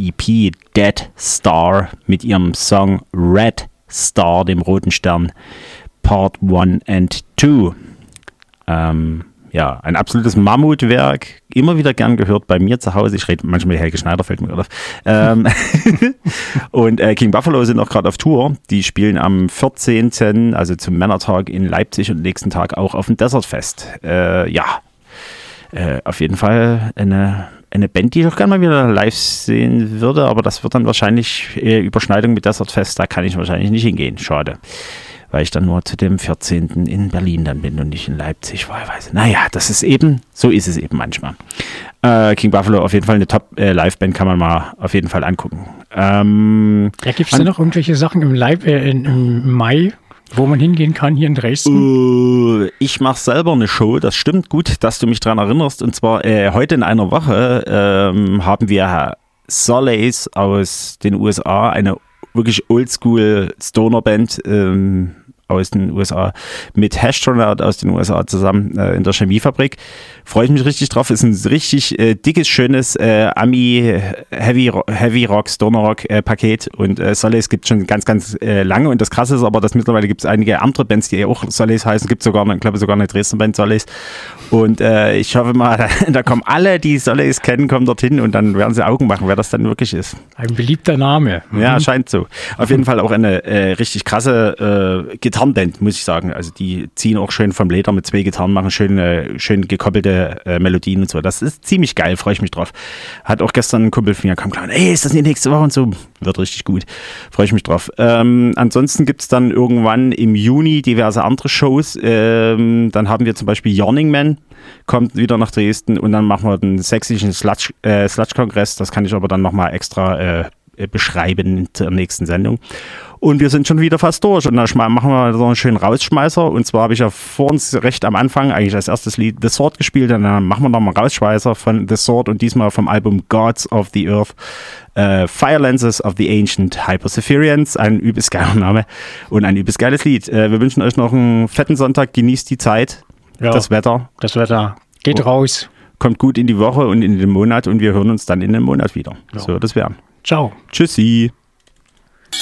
EP Dead Star mit ihrem Song Red Star, dem roten Stern, Part 1 and 2. Ja, ein absolutes Mammutwerk, immer wieder gern gehört bei mir zu Hause. Ich rede manchmal mit Helge Schneider, fällt mir gerade auf. Und King Buffalo sind auch gerade auf Tour. Die spielen am 14., also zum Männertag in Leipzig und nächsten Tag auch auf dem Desertfest. Auf jeden Fall eine Band, die ich auch gerne mal wieder live sehen würde, aber das wird dann wahrscheinlich Überschneidung mit Desertfest, da kann ich wahrscheinlich nicht hingehen. Schade. Weil ich dann nur zu dem 14. in Berlin dann bin und nicht in Leipzig wahlweise. Naja, so ist es eben manchmal. King Buffalo auf jeden Fall eine Top-Live-Band, kann man mal auf jeden Fall angucken. Gibt es da noch irgendwelche Sachen im Mai, wo man hingehen kann hier in Dresden? Ich mache selber eine Show, das stimmt, gut, dass du mich daran erinnerst. Und zwar heute in einer Woche haben wir Solace aus den USA, eine wirklich oldschool Stoner-Band aus den USA mit Hastronaut aus den USA zusammen in der Chemiefabrik. Freue ich mich richtig drauf. Ist ein richtig dickes, schönes Ami Heavy Rock, Stoner Rock Paket und Solace gibt es schon ganz, ganz lange und das Krasse ist aber, dass mittlerweile gibt es einige andere Bands, die auch Solace heißen. Gibt sogar, ich glaube sogar eine Dresdner Band Solace und ich hoffe mal, da kommen alle, die Solace kennen, kommen dorthin und dann werden sie Augen machen, wer das dann wirklich ist. Ein beliebter Name. Ja, scheint so. Auf jeden Fall auch eine richtig krasse Gitarrenband, muss ich sagen. Also die ziehen auch schön vom Leder mit 2 Gitarren, machen schön gekoppelte Melodien und so. Das ist ziemlich geil, freue ich mich drauf. Hat auch gestern ein Kumpel von mir kam klar, ey, ist das nicht nächste Woche und so. Wird richtig gut. Freue ich mich drauf. Ansonsten gibt es dann irgendwann im Juni diverse andere Shows. Dann haben wir zum Beispiel Yawning Man, kommt wieder nach Dresden und dann machen wir den sächsischen Sludge-Kongress. Das kann ich aber dann nochmal extra beschreiben in der nächsten Sendung. Und wir sind schon wieder fast durch. Und dann machen wir so einen schönen Rausschmeißer. Und zwar habe ich ja vor uns recht am Anfang eigentlich als erstes Lied The Sword gespielt. Und dann machen wir nochmal einen Rausschmeißer von The Sword und diesmal vom Album Gods of the Earth. Fire Lenses of the Ancient Hypersephirians. Ein übelst geiler Name und ein übelst geiles Lied. Wir wünschen euch noch einen fetten Sonntag. Genießt die Zeit. Ja, das Wetter. Geht raus. Kommt gut in die Woche und in den Monat. Und wir hören uns dann in den Monat wieder. Ja. So, das wäre. Ciao. Tschüssi.